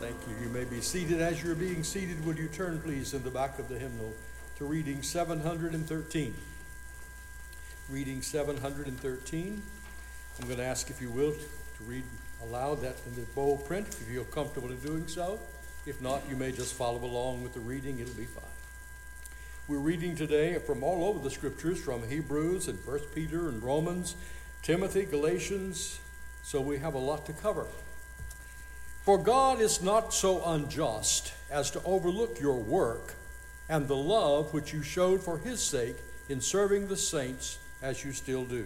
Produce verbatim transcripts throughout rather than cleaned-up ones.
Thank you. You may be seated. As you're being seated, would you turn, please, in the back of the hymnal to reading seven hundred thirteen. Reading seven hundred thirteen. I'm going to ask, if you will, to read aloud that in the bold print, if you feel comfortable in doing so. If not, you may just follow along with the reading. It'll be fine. We're reading today from all over the Scriptures, from Hebrews and First Peter and Romans, Timothy, Galatians, so we have a lot to cover. For God is not so unjust as to overlook your work and the love which you showed for his sake in serving the saints as you still do.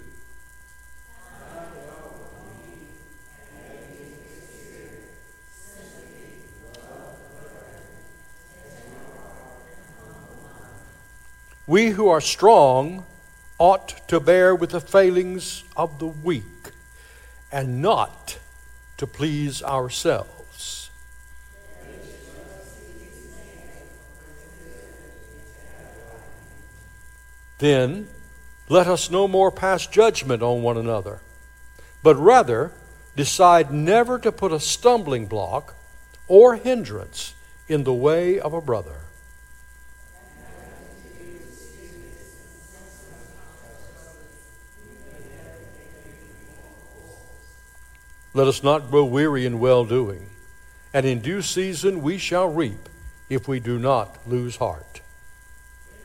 We who are strong ought to bear with the failings of the weak and not to please ourselves. Then let us no more pass judgment on one another, but rather decide never to put a stumbling block or hindrance in the way of a brother. Let us not grow weary in well-doing, and in due season we shall reap if we do not lose heart.